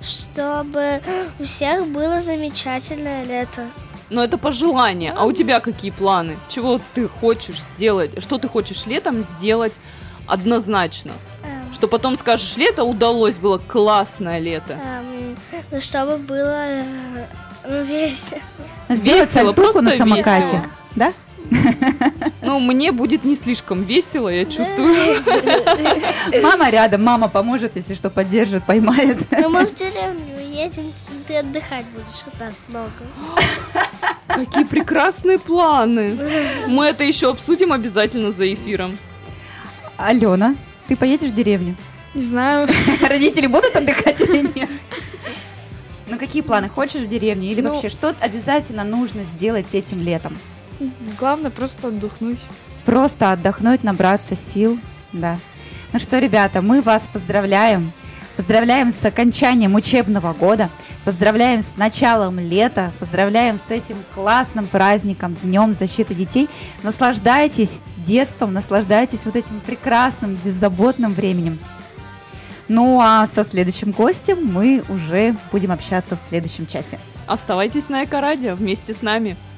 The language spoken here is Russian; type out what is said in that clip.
чтобы у всех было замечательное лето. Но это пожелание. А у тебя какие планы? Чего ты хочешь сделать? Что ты хочешь летом сделать однозначно? Что потом скажешь, лето удалось, было классное лето. Чтобы было весело. Сделать сальтуху на самокате, весело. Да? Ну, мне будет не слишком весело, я чувствую. Мама рядом, мама поможет, если что, поддержит, поймает. Ну, мы в деревню едем, ты отдыхать будешь, у нас много. Какие прекрасные планы. Мы это еще обсудим обязательно за эфиром. Алена, ты поедешь в деревню? Не знаю. Родители будут отдыхать или нет? Ну, какие планы? Хочешь в деревню? Или Ну, вообще, что обязательно нужно сделать этим летом? Главное просто отдохнуть. Просто отдохнуть, набраться сил, да. Ну что, ребята, мы вас поздравляем. Поздравляем с окончанием учебного года. Поздравляем с началом лета. Поздравляем с этим классным праздником, Днем защиты детей. Наслаждайтесь детством, наслаждайтесь вот этим прекрасным, беззаботным временем. Ну а со следующим гостем мы уже будем общаться в следующем часе. Оставайтесь на Эко-радио вместе с нами.